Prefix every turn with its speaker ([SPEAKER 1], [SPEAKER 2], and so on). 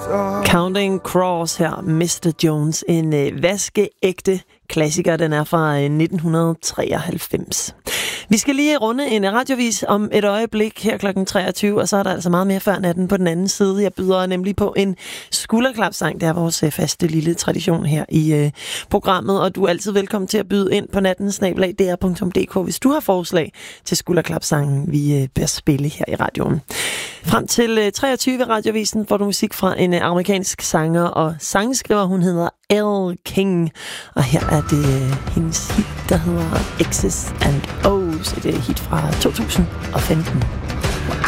[SPEAKER 1] Counting Crows her, Mr. Jones. En vaskeægte klassiker, den er fra 1993. Vi skal lige runde en radiovis om et øjeblik her kl. 23, og så er der altså meget mere før natten på den anden side. Jeg byder nemlig på en skulderklapsang. Det er vores faste lille tradition her i programmet, og du er altid velkommen til at byde ind på natten@dr.dk, hvis du har forslag til skulderklapsangen, vi bør spille her i radioen. Frem til 23 radiovisen får du musik fra en amerikansk sanger og sangskriver. Hun hedder Elle King, og her er det hendes hit, der hedder X's and O's. Det er et hit fra 2015.